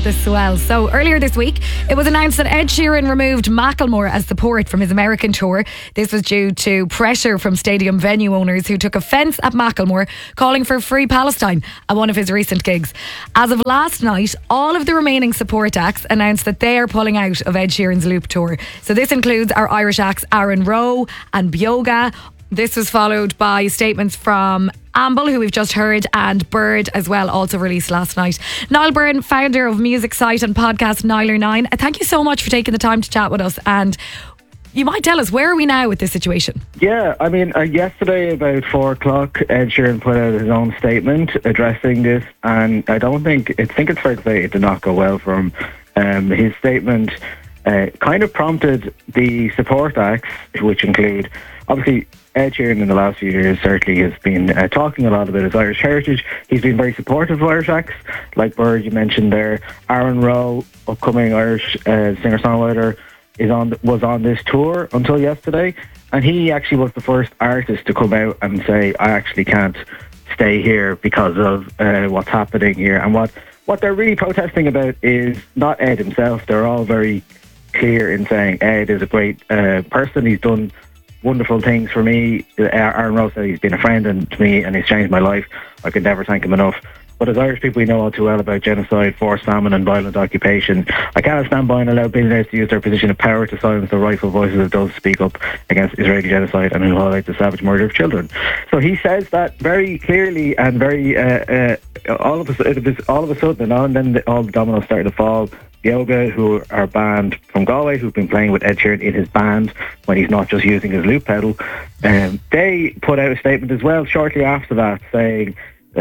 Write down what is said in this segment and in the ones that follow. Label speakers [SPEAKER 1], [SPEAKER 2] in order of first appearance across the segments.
[SPEAKER 1] The Swell. So earlier this week, it was announced that Ed Sheeran removed Macklemore as support from his American tour. This was due to pressure from stadium venue owners who took offence at Macklemore calling for Free Palestine at one of his recent gigs. As of last night, all of the remaining support acts announced that they are pulling out of Ed Sheeran's Loop tour. So this includes our Irish acts Aaron Rowe and Bioga. This was followed by statements from Amble, who we've just heard, and Bird as well, also released last night. Niall Byrne, founder of music site and podcast Nialler9, thank you so much for taking the time to chat with us. And you might tell us, where are we now with this situation?
[SPEAKER 2] Yeah, I mean, yesterday about 4 o'clock, Ed Sheeran put out his own statement addressing this, and I think it's fair to say it did not go well for him. His statement kind of prompted the support acts, which include, obviously, Ed Sheeran in the last few years certainly has been talking a lot about his Irish heritage. He's been very supportive of Irish acts, like Bird, you mentioned there. Aaron Rowe, upcoming Irish singer-songwriter, was on this tour until yesterday, and he actually was the first artist to come out and say, I actually can't stay here because of what's happening here. And what they're really protesting about is not Ed himself. They're all very clear in saying Ed is a great person. He's done wonderful things for me. Aaron Rowe said he's been a friend to me and he's changed my life. I could never thank him enough. But as Irish people, we know all too well about genocide, forced famine and violent occupation. I cannot stand by and allow billionaires to use their position of power to silence the rightful voices of those who speak up against Israeli genocide and who highlight the savage murder of children. So he says that very clearly and very all of a sudden, and then all the dominoes started to fall. Bioga, who are banned from Galway, who've been playing with Ed Sheeran in his band when he's not just using his loop pedal, they put out a statement as well shortly after that saying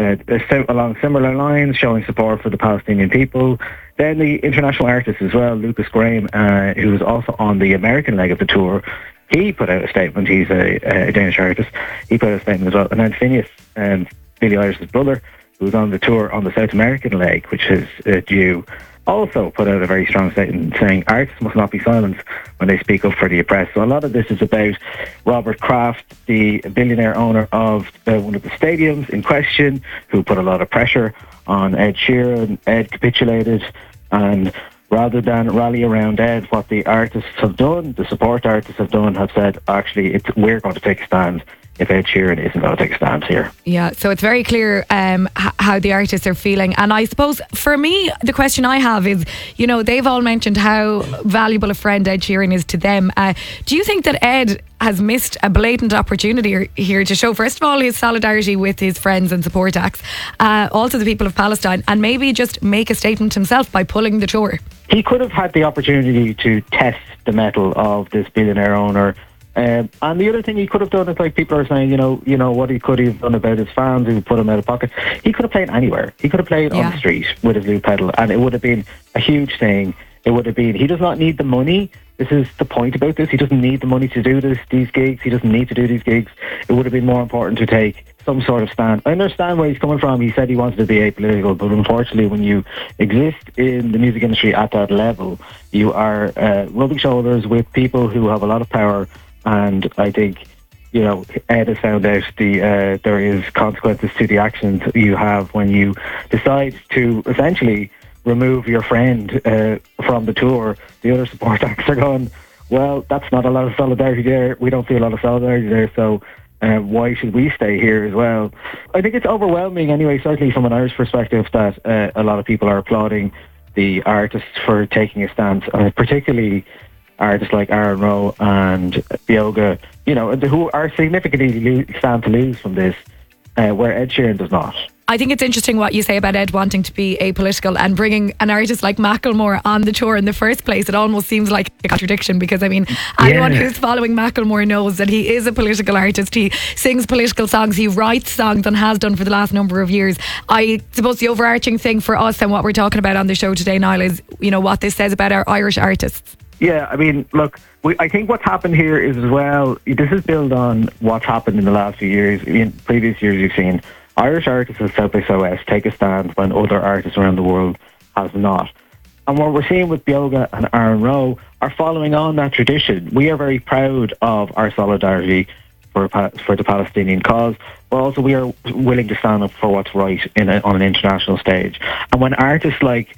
[SPEAKER 2] along similar lines, showing support for the Palestinian people. Then the international artist as well, Lucas Graham, who was also on the American leg of the tour, he put out a statement. He's a Danish artist. He put out a statement as well. And then Phineas, Billie Eilish's brother, who was on the tour on the South American leg, which is due, also put out a very strong statement saying artists must not be silenced when they speak up for the oppressed. So a lot of this is about Robert Kraft, the billionaire owner of one of the stadiums in question, who put a lot of pressure on Ed Sheeran. Ed capitulated, and rather than rally around Ed, what the artists have done, the support artists have done, have said, actually, we're going to take a stand if Ed Sheeran isn't going to take a stand here. Yeah,
[SPEAKER 1] so it's very clear how the artists are feeling. And I suppose for me, the question I have is, you know, they've all mentioned how valuable a friend Ed Sheeran is to them. Do you think that Ed has missed a blatant opportunity here to show, first of all, his solidarity with his friends and support acts, also the people of Palestine, and maybe just make a statement himself by pulling the tour?
[SPEAKER 2] He could have had the opportunity to test the mettle of this billionaire owner. And the other thing he could have done is, like people are saying, you know what he could have done about his fans who put him out of pocket. He could have played anywhere. He could have played on the street with his loop pedal, and it would have been a huge thing. It would have been. He does not need the money. This is the point about this. He doesn't need the money to do these gigs. He doesn't need to do these gigs. It would have been more important to take some sort of stand. I understand where he's coming from. He said he wanted to be apolitical, but unfortunately, when you exist in the music industry at that level, you are rubbing shoulders with people who have a lot of power. And I think, you know, Ed has found out there is consequences to the actions you have when you decide to essentially remove your friend from the tour. The other support acts are going, well, that's not a lot of solidarity there. We don't feel a lot of solidarity there, so why should we stay here as well? I think it's overwhelming anyway, certainly from an Irish perspective, that a lot of people are applauding the artists for taking a stance, particularly artists like Aaron Rowe and Bioga, you know, who are significantly stand to lose from this, where Ed Sheeran does not.
[SPEAKER 1] I think it's interesting what you say about Ed wanting to be apolitical and bringing an artist like Macklemore on the tour in the first place. It almost seems like a contradiction, because I mean, anyone who's following Macklemore knows that he is a political artist. He sings political songs, he writes songs, and has done for the last number of years. I suppose the overarching thing for us and what we're talking about on the show today, Niall, is, you know, what this says about our Irish artists.
[SPEAKER 2] Yeah, I mean, look, I think what's happened here is, as well, this is built on what's happened in the last few years. In previous years, you've seen Irish artists at South by Southwest take a stand when other artists around the world have not. And what we're seeing with Bioga and Aaron Rowe are following on that tradition. We are very proud of our solidarity for the Palestinian cause, but also we are willing to stand up for what's right on an international stage. And when artists like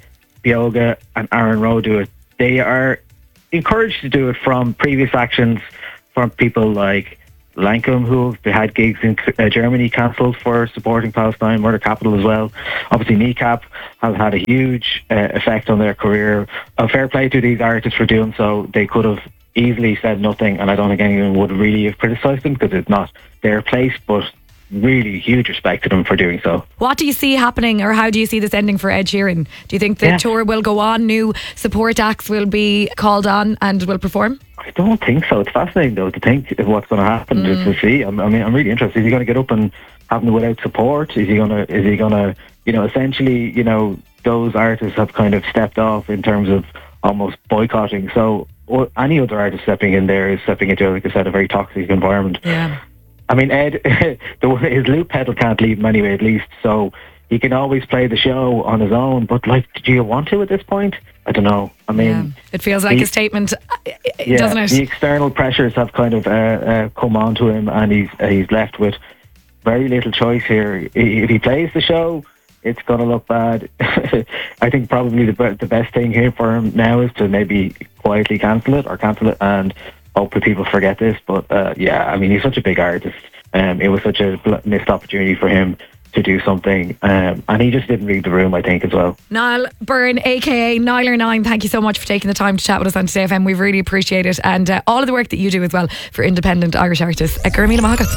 [SPEAKER 2] Bioga and Aaron Rowe do it, they are encouraged to do it from previous actions from people like Lancome, who have had gigs in Germany cancelled for supporting Palestine, murder capital as well. Obviously, Kneecap have had a huge effect on their career. Fair play to these artists for doing so. They could have easily said nothing, and I don't think anyone would really have criticised them because it's not their place, but really huge respect to them for doing so.
[SPEAKER 1] What do you see happening, or how do you see this ending for Ed Sheeran? Do you think the tour will go on, new support acts will be called on and will perform?
[SPEAKER 2] I don't think so. It's fascinating though to think of what's going to happen, just to see. I'm really interested. Is he going to get up and have them without support? Is he going to, essentially, those artists have kind of stepped off in terms of almost boycotting. So any other artist stepping in there is stepping into, like I said, a very toxic environment.
[SPEAKER 1] Yeah.
[SPEAKER 2] I mean, Ed, his loop pedal can't leave him anyway, at least, so he can always play the show on his own. But, do you want to at this point? I don't know. I mean...
[SPEAKER 1] It feels like a statement, doesn't it?
[SPEAKER 2] The external pressures have kind of come on to him, and he's left with very little choice here. If he plays the show, it's going to look bad. I think probably the best thing here for him now is to maybe quietly cancel it and hopefully people forget this. But he's such a big artist. It was such a missed opportunity for him to do something, and he just didn't read the room, I think, as well. Niall
[SPEAKER 1] Byrne, aka Niler9, thank you so much for taking the time to chat with us on Today FM. We really appreciate it, and all of the work that you do as well for independent Irish artists. Gurmila Mahagat.